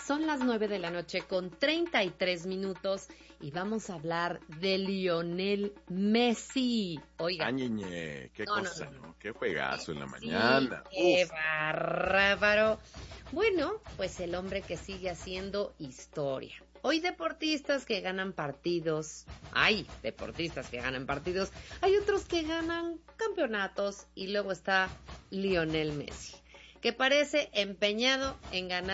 Son las 9 de la noche con 33 minutos y vamos a hablar de Lionel Messi. Oiga. Ñeñe, qué cosa, ¿no? Qué juegazo en la mañana. Qué bárbaro. Bueno, pues el hombre que sigue haciendo historia. Hoy deportistas que ganan partidos, hay deportistas que ganan partidos, hay otros que ganan campeonatos y luego está Lionel Messi, que parece empeñado en ganar